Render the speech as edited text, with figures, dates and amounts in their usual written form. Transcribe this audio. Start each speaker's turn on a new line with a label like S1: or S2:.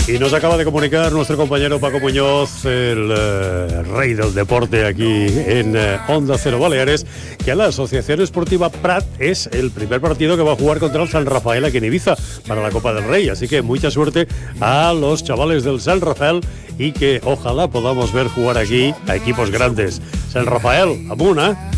S1: Y nos acaba de comunicar nuestro compañero Paco Muñoz, el rey del deporte aquí en Onda Cero Baleares, que la Asociación Esportiva Prat es el primer partido que va a jugar contra el San Rafael aquí en Ibiza para la Copa del Rey. Así que mucha suerte a los chavales del San Rafael y que ojalá podamos ver jugar aquí a equipos grandes. San Rafael, amunt,